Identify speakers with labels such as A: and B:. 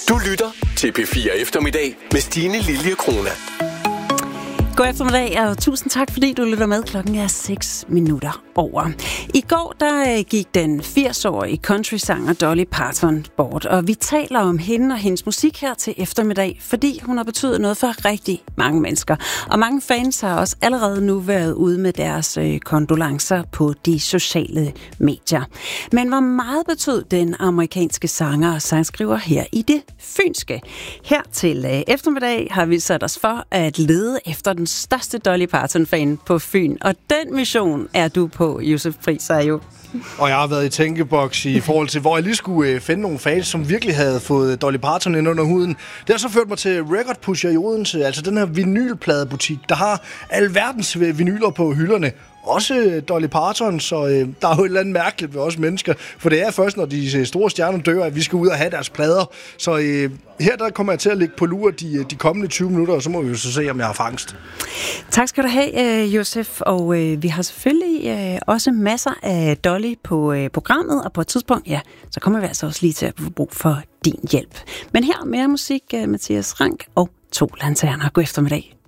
A: Du lytter til P4 Eftermiddag med Stine Lilje Krona.
B: God eftermiddag, og tusind tak, fordi du lytter med. Klokken er 6 minutter over. I går der gik den 80-årige countrysanger Dolly Parton bort, og vi taler om hende og hendes musik her til eftermiddag, fordi hun har betydet noget for rigtig mange mennesker. Og mange fans har også allerede nu været ude med deres kondolencer på de sociale medier. Men hvor meget betød den amerikanske sanger og sangskriver her i det fynske? Her til eftermiddag har vi sat os for at lede efter den største Dolly Parton-fan på Fyn. Og den mission er du på, Josef Friis jo.
C: Og jeg har været i tænkeboks i forhold til, hvor jeg lige skulle finde nogle fans, som virkelig havde fået Dolly Parton ind under huden. Det har så ført mig til Record Pusher i Odense, altså den her vinylpladebutik, der har alverdens vinyler på hylderne. Også Dolly Parton, så der er jo et eller andet mærkeligt ved os mennesker, for det er først, når de store stjerner dør, at vi skal ud og have deres plader. Så her der kommer jeg til at ligge på lur de kommende 20 minutter, og så må vi jo så se, om jeg har fangst.
B: Tak skal du have, Josef. Og vi har selvfølgelig også masser af Dolly på programmet, og på et tidspunkt, ja, så kommer vi altså også lige til at få brug for din hjælp. Men her mere musik, Mathias Rank og 2 lanterner. God eftermiddag.